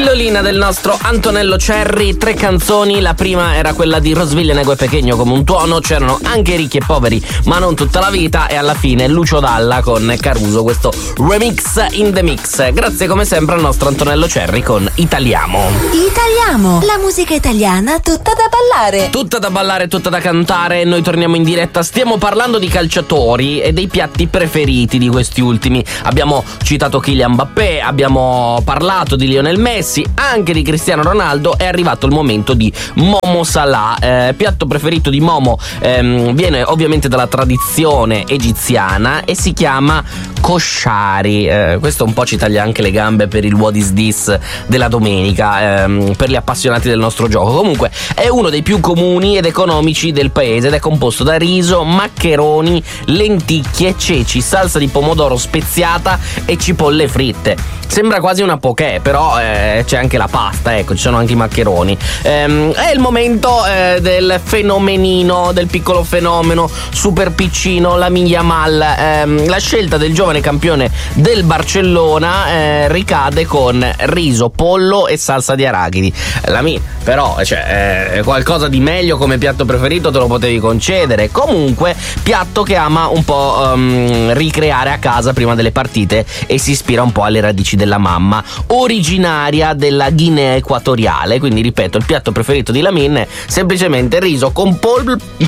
Pillolina del nostro Antonello Cerri, 3 canzoni. La prima era quella di Rosville Nego e Pechegno come un tuono. C'erano anche ricchi e poveri, ma non tutta la vita. E alla fine Lucio Dalla con Caruso, questo remix in the mix. Grazie come sempre al nostro Antonello Cerri con Italiamo. Italiamo, la musica italiana tutta da ballare. Tutta da ballare, tutta da cantare. Noi torniamo in diretta. Stiamo parlando di calciatori e dei piatti preferiti di questi ultimi. Abbiamo citato Kylian Mbappé, abbiamo parlato di Lionel Messi, anche di Cristiano Ronaldo. È arrivato il momento di Momo Salah. Piatto preferito di Momo viene ovviamente dalla tradizione egiziana e si chiama koshari. Questo un po' ci taglia anche le gambe per il what is this della domenica, per gli appassionati del nostro gioco. Comunque è uno dei più comuni ed economici del paese ed è composto da riso, maccheroni, lenticchie, ceci, salsa di pomodoro speziata e cipolle fritte. Sembra quasi una poké, però c'è anche la pasta, ecco, ci sono anche i maccheroni. È il momento del fenomenino, del piccolo fenomeno, super piccino, Lamine Yamal. La scelta del giovane campione del Barcellona ricade con riso, pollo e salsa di arachidi. Lamine, però, qualcosa di meglio come piatto preferito te lo potevi concedere. Comunque, piatto che ama un po' ricreare a casa prima delle partite e si ispira un po' alle radici della mamma, originaria della Guinea Equatoriale. Quindi ripeto, il piatto preferito di Lamine è semplicemente riso con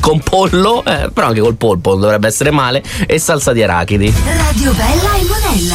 pollo, però anche col polpo dovrebbe essere male, e salsa di arachidi. Radio Bella e Monella.